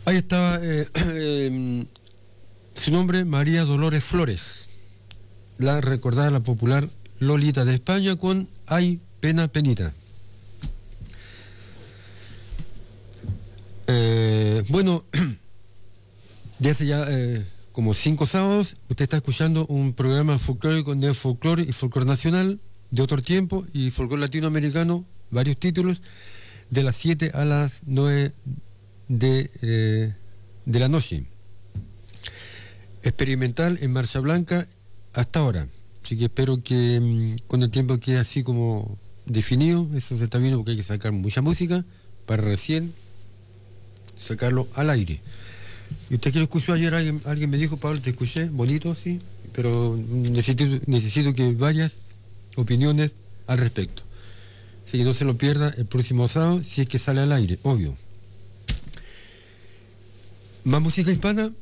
Ahí estaba su nombre, María Dolores Flores, la recordada, la popular Lolita de España, con Ay, pena, penita. Bueno, de hace ya como 5 sábados, usted está escuchando un programa folclórico de folclore y folclore nacional, de otro tiempo, y folclore latinoamericano, varios títulos, de las 7 a las 9 de la noche. Experimental en Marcha Blanca hasta ahora. Así que espero que con el tiempo quede así como definido. Eso se está viendo porque hay que sacar mucha música para recién sacarlo al aire. Y usted que lo escuchó ayer, alguien me dijo, Pablo, te escuché, bonito, sí, pero necesito que varias opiniones al respecto. Así que no se lo pierda el próximo sábado, si es que sale al aire, obvio. Más música hispana,